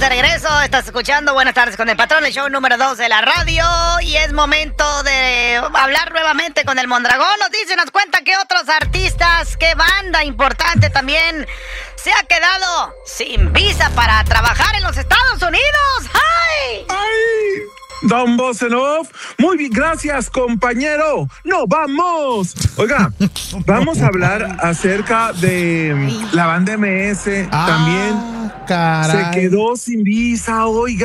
de regreso, estás escuchando Buenas tardes con el patrón, el show número 2 de la radio. Y es momento de hablar nuevamente con el Mondragón. Nos cuenta que otros artistas, qué banda importante también se ha quedado sin visa para trabajar en los Estados Unidos. ¡Ay! ¡Ay! Don Bosenov, muy bien, gracias, compañero. ¡No, vamos! Oiga, vamos a hablar acerca de la banda MS. También caray. se quedó sin visa, oiga.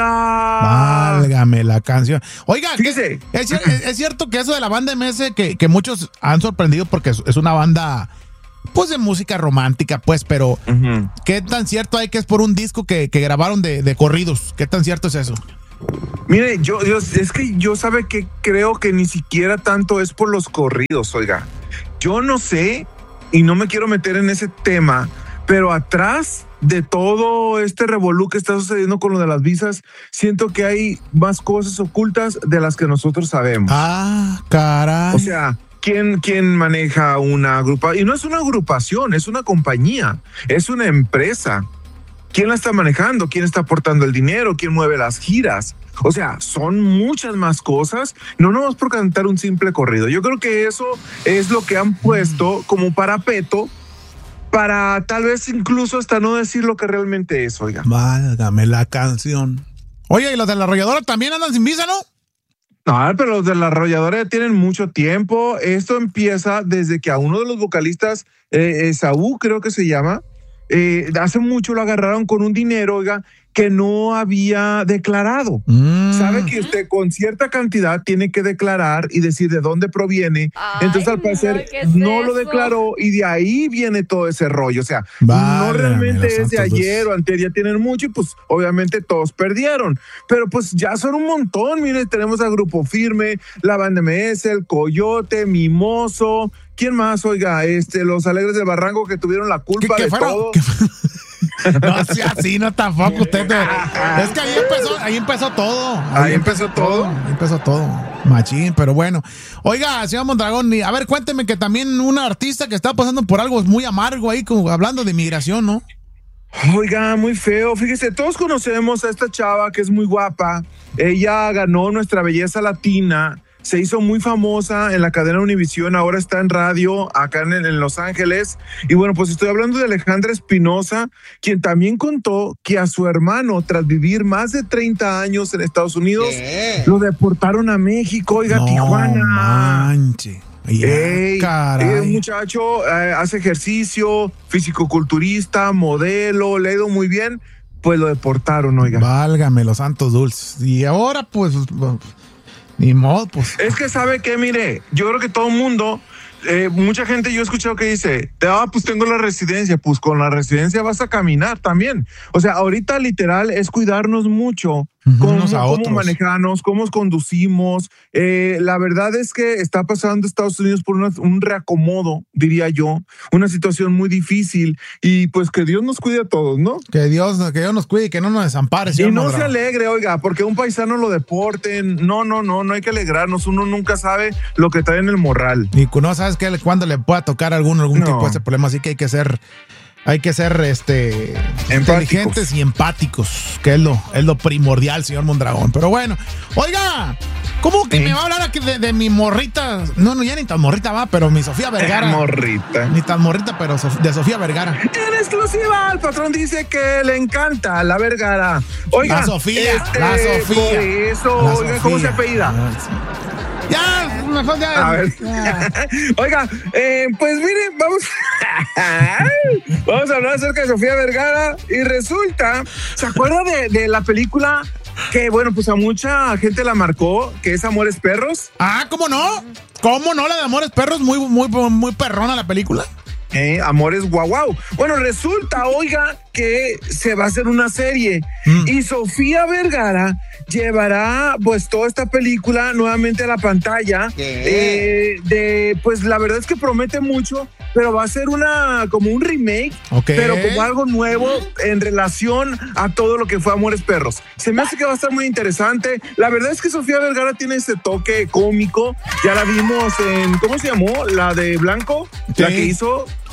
Válgame la canción. Oiga, fíjese. Es cierto que eso de la banda MS, que muchos han sorprendido porque es una banda, pues, de música romántica, pues, pero ¿qué tan cierto hay que es por un disco que grabaron de corridos? ¿Qué tan cierto es eso? Mire, es que yo sabe que creo que ni siquiera tanto es por los corridos, oiga. Yo no sé y no me quiero meter en ese tema, pero atrás de todo este revolú que está sucediendo con lo de las visas, siento que hay más cosas ocultas de las que nosotros sabemos. Ah, caray. O sea, ¿quién maneja una agrupación? Y no es una agrupación, es una compañía, es una empresa. ¿Quién la está manejando? ¿Quién está aportando el dinero? ¿Quién mueve las giras? O sea, son muchas más cosas, no nomás por cantar un simple corrido. Yo creo que eso es lo que han puesto como parapeto para tal vez incluso hasta no decir lo que realmente es, oiga. Válgame la canción. Oye, ¿y los de la arrolladora también andan sin visa, no? No, pero los de la arrolladora ya tienen mucho tiempo. Esto empieza desde que a uno de los vocalistas, Saúl creo que se llama, hace mucho lo agarraron con un dinero, oiga, que no había declarado. Sabe que usted con cierta cantidad tiene que declarar y decir de dónde proviene. Entonces, al parecer, no lo declaró y de ahí viene todo ese rollo. O sea, no realmente es de ayer o anterior, ya tienen mucho y pues obviamente todos perdieron. Pero pues ya son un montón. Mire, tenemos a Grupo Firme, la banda MS, el Coyote, Mimoso. ¿Quién más, oiga? Los Alegres del Barranco que tuvieron la culpa de todo. No sea así, no tampoco usted. Es que ahí empezó todo. Ahí empezó todo. Ahí empezó todo. Machín, pero bueno. Oiga, señor Mondragón, a ver, cuénteme que también una artista que está pasando por algo muy amargo ahí, como hablando de inmigración, ¿no? Oiga, muy feo. Fíjese, todos conocemos a esta chava que es muy guapa. Ella ganó Nuestra Belleza Latina. Se hizo muy famosa en la cadena Univisión, ahora está en radio acá en Los Ángeles. Y bueno, pues estoy hablando de Alejandra Espinosa, quien también contó que a su hermano, tras vivir más de 30 años en Estados Unidos, lo deportaron a México, oiga, Tijuana. Manche. El muchacho hace ejercicio, fisicoculturista, modelo, le ha ido muy bien, pues lo deportaron, oiga. Válgame los santos dulces. Y ahora, pues... Ni modo, pues. Es que sabe que, mire, yo creo que todo el mundo, mucha gente yo he escuchado que dice, pues tengo la residencia, pues con la residencia vas a caminar también. O sea, ahorita literal es cuidarnos mucho, cómo manejarnos, cómo conducimos. La verdad es que está pasando Estados Unidos por un reacomodo, diría yo, una situación muy difícil y pues que Dios nos cuide a todos, ¿no? Que Dios nos cuide y que no nos desampare. Y no se alegre, oiga, porque un paisano lo deporten. No hay que alegrarnos. Uno nunca sabe lo que trae en el morral. Y no sabes cuándo le pueda tocar algún tipo de ese problema, así que hay que ser inteligentes y empáticos, que es lo primordial, señor Mondragón. Pero bueno, oiga, ¿cómo que me va a hablar aquí de mi morrita? No, ya ni tan morrita va, pero mi Sofía Vergara. Morrita. Ni tan morrita, pero de Sofía Vergara. En exclusiva, el patrón dice que le encanta la Vergara. Oiga, la Sofía. Por eso, oiga, ¿cómo se apellida? Ya, mejor ya. A ver. Oiga, pues mire, vamos a hablar acerca de Sofía Vergara y resulta, ¿se acuerda de la película que, bueno, pues a mucha gente la marcó, que es Amores Perros? Ah, ¿cómo no? ¿Cómo no? La de Amores Perros, muy perrona la película. Amores guau. Bueno, resulta, oiga, que se va a hacer una serie y Sofía Vergara llevará pues toda esta película nuevamente a la pantalla. Pues la verdad es que promete mucho, pero va a ser como un remake, pero como algo nuevo en relación a todo lo que fue Amores Perros. Se me hace que va a estar muy interesante. La verdad es que Sofía Vergara tiene ese toque cómico. Ya la vimos en, ¿cómo se llamó? La de Blanco, la que hizo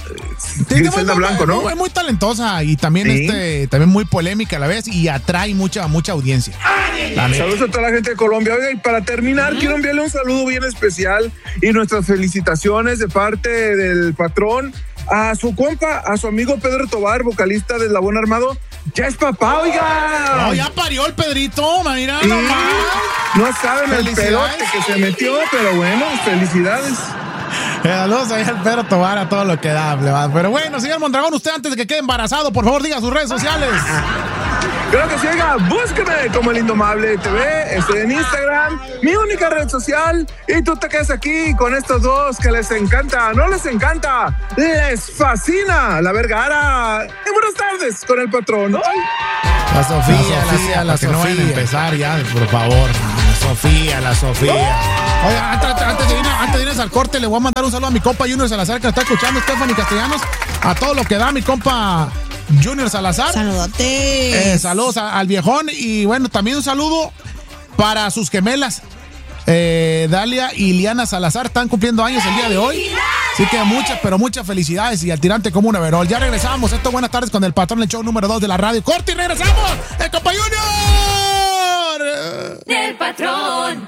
Griselda Blanco, ¿no? Es muy talentosa y también también muy polémica a la vez y atrae mucha audiencia. Saludos a toda la gente de Colombia. Oiga, y para terminar, quiero enviarle un saludo bien especial y nuestras felicitaciones de parte del patrón a su compa, a su amigo Pedro Tobar, vocalista de Eslabón Armado. Ya es papá, oiga. No, ya parió el Pedrito, mira. Sí, no saben el pelote que se metió, pero bueno, felicidades. Saludos ahí al Pedro Tobar, a todo lo que da. Pero bueno, señor Mondragón, usted antes de que quede embarazado, por favor, diga sus redes sociales. Creo que sí, oiga, búsqueme como El Indomable TV, estoy en Instagram, mi única red social, y tú te quedas aquí con estos dos que les encanta, no les encanta, les fascina la Vergara. Y buenas tardes con el patrón. ¡Ay! La Sofía, no vayan a empezar ya, por favor. La Sofía. Oiga, antes de irnos al corte, le voy a mandar un saludo a mi compa Junior Salazar, que nos está escuchando, Stephanie Castellanos, a todo lo que da mi compa Junior Salazar. Saludotes. Saludos al viejón y bueno, también un saludo para sus gemelas. Dalia y Liana Salazar están cumpliendo años el día de hoy. Así que muchas felicidades y al tirante como un overall. Ya regresamos. Esto Buenas Tardes con el patrón, el show número 2 de la radio. ¡Corte y regresamos! ¡El compa Junior! Del patrón.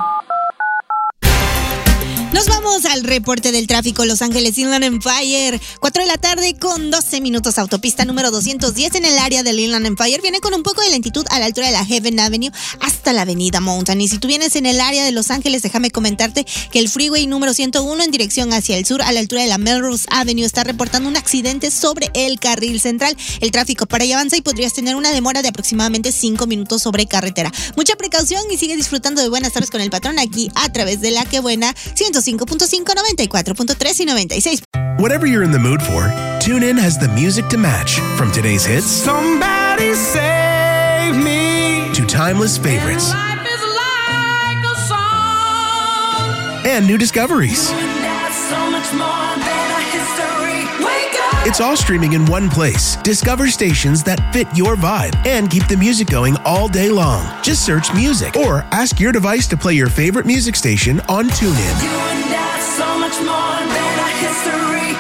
Nos vamos al reporte del tráfico. Los Ángeles Inland Empire, 4 de la tarde con 12 minutos. Autopista número 210 en el área del Inland Empire viene con un poco de lentitud a la altura de la Heaven Avenue hasta la avenida Mountain. Y si tú vienes en el área de Los Ángeles, déjame comentarte que el freeway número 101 en dirección hacia el sur a la altura de la Melrose Avenue está reportando un accidente sobre el carril central. El tráfico para allá avanza y podrías tener una demora de aproximadamente 5 minutos sobre carretera. Mucha precaución y sigue disfrutando de Buenas Tardes con el patrón aquí a través de La Que Buena 105.5, 94.3 y 96. Whatever you're in the mood for, TuneIn has the music to match. From today's hits, Somebody save me, to timeless favorites, life is like a song, and new discoveries. and that's so much more than a history. Wake up. It's all streaming in one place. Discover stations that fit your vibe and keep the music going all day long. Just search music or ask your device to play your favorite music station on TuneIn. You and that's so much more than a history.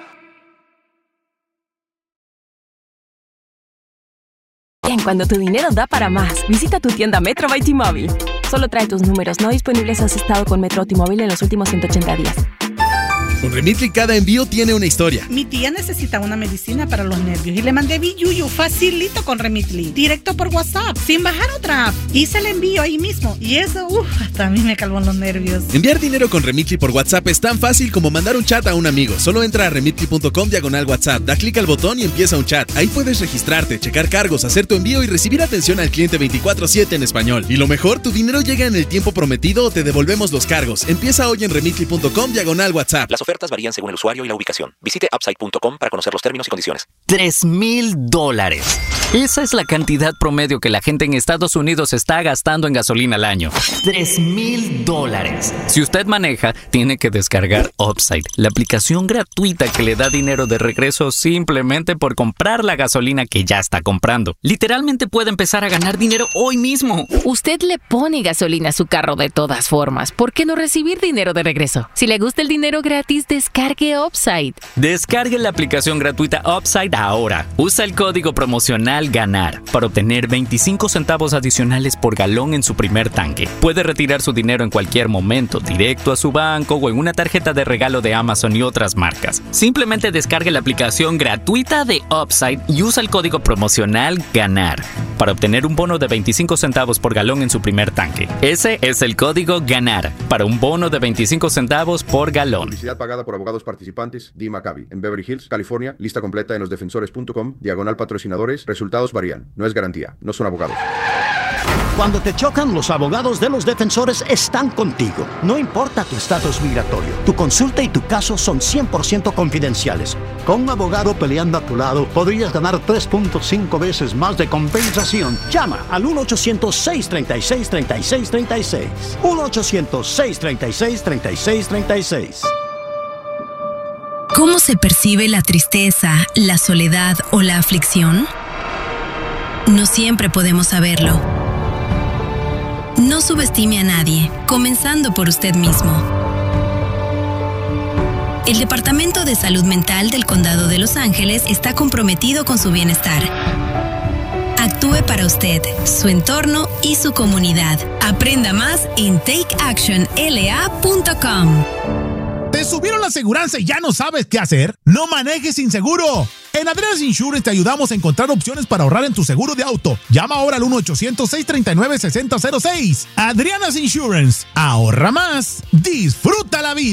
Bien, cuando tu dinero da para más, visita tu tienda Metro by T-Mobile. Solo trae tus números no disponibles si has estado con Metro o T-Mobile en los últimos 180 días. Con Remitly cada envío tiene una historia. Mi tía necesita una medicina para los nervios y le mandé Biyuyu facilito con Remitly, directo por WhatsApp, sin bajar otra app. Hice el envío ahí mismo y eso, hasta a mí me calmó los nervios. Enviar dinero con Remitly por WhatsApp es tan fácil como mandar un chat a un amigo. Solo entra a remitly.com/WhatsApp, da clic al botón y empieza un chat. Ahí puedes registrarte, checar cargos, hacer tu envío y recibir atención al cliente 24/7 en español. Y lo mejor, tu dinero llega en el tiempo prometido o te devolvemos los cargos. Empieza hoy en remitly.com/WhatsApp. Las ofertas varían según el usuario y la ubicación. Visite upside.com para conocer los términos y condiciones. $3,000. Esa es la cantidad promedio que la gente en Estados Unidos está gastando en gasolina al año. $3,000. Si usted maneja, tiene que descargar Upside, la aplicación gratuita que le da dinero de regreso simplemente por comprar la gasolina que ya está comprando. Literalmente puede empezar a ganar dinero hoy mismo. Usted le pone gasolina a su carro de todas formas. ¿Por qué no recibir dinero de regreso? Si le gusta el dinero gratis, descargue Upside. Descargue la aplicación gratuita Upside ahora. Usa el código promocional GANAR para obtener 25 centavos adicionales por galón en su primer tanque. Puede retirar su dinero en cualquier momento, directo a su banco o en una tarjeta de regalo de Amazon y otras marcas. Simplemente descargue la aplicación gratuita de Upside y usa el código promocional GANAR para obtener un bono de 25 centavos por galón en su primer tanque. Ese es el código GANAR para un bono de 25 centavos por galón. Publicidad pagada por abogados participantes, D. Maccabi, en Beverly Hills, California. Lista completa en losdefensores.com/patrocinadores. Resultados varían. No es garantía. No son abogados. Cuando te chocan, los abogados de Los Defensores están contigo. No importa tu estatus migratorio. Tu consulta y tu caso son 100% confidenciales. Con un abogado peleando a tu lado, podrías ganar 3.5 veces más de compensación. Llama al 1-800-636-3636. 1-800-636-3636. ¿Cómo se percibe la tristeza, la soledad o la aflicción? No siempre podemos saberlo. No subestime a nadie, comenzando por usted mismo. El Departamento de Salud Mental del Condado de Los Ángeles está comprometido con su bienestar. Actúe para usted, su entorno y su comunidad. Aprenda más en takeactionla.com. ¿Te subieron la aseguranza y ya no sabes qué hacer? ¡No manejes sin seguro! En Adriana's Insurance te ayudamos a encontrar opciones para ahorrar en tu seguro de auto. Llama ahora al 1-800-639-6006. Adriana's Insurance. Ahorra más. Disfruta la vida.